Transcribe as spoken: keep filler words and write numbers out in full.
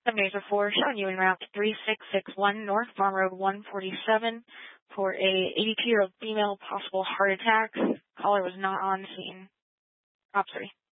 Major four, showing you en route three six six one North Farm Road one forty-seven for a eighty-two-year-old female, possible heart attack. Caller was not on scene. Op three.